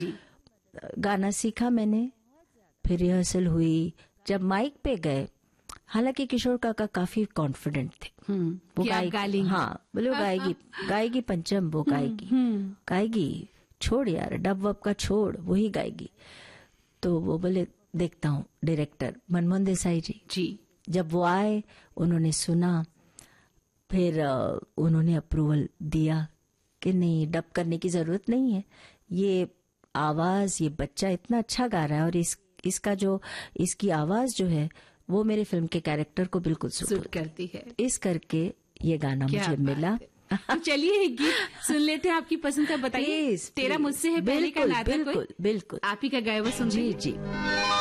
गाना सीखा मैंने, फिर रिहर्सल हुई। जब माइक पे गए, हालांकि किशोर काका काफी कॉन्फिडेंट थे, वो गाएगी, हाँ बोले वो गाएगी पंचम, वो गाएगी, छोड़ यार डब वब का छोड़, वही गाएगी। तो वो बोले देखता हूँ। डायरेक्टर मनमोहन देसाई जी जब वो आए, उन्होंने सुना, फिर उन्होंने अप्रूवल दिया कि नहीं, डब करने की जरूरत नहीं है, ये आवाज, ये बच्चा इतना अच्छा गा रहा है और इसका जो इसकी आवाज जो है वो मेरे फिल्म के कैरेक्टर को बिल्कुल सूट करती है। इस करके ये गाना मुझे मिला। तो चलिए एक गीत सुन लेते हैं आपकी पसंद का, बताइए। तेरा मुझसे है पहले का नाता कोई, बिल्कुल आप ही का गाया हुआ सुन जी।